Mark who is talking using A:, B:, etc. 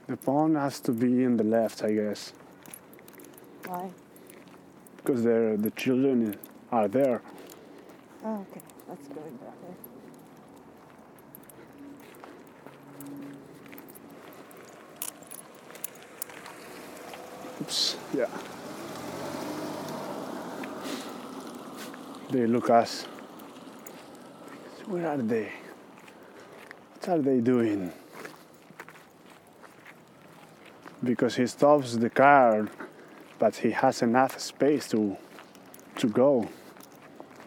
A: The pond has to be in the left, I guess,
B: Why?
A: because the children are there.
B: Oh, okay. Let's go in that way.
A: Oops, yeah. They look us. Where are they? What are they doing? Because he stops the car, but he has enough space to go.